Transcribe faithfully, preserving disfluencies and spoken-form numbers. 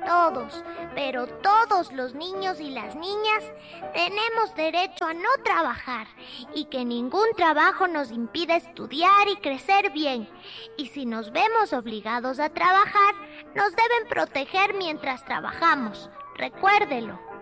todos, pero todos los niños y las niñas tenemos derecho a no trabajar y que ningún trabajo nos impide estudiar y crecer bien. Y si nos vemos obligados a trabajar, nos deben proteger mientras trabajamos. Recuérdelo.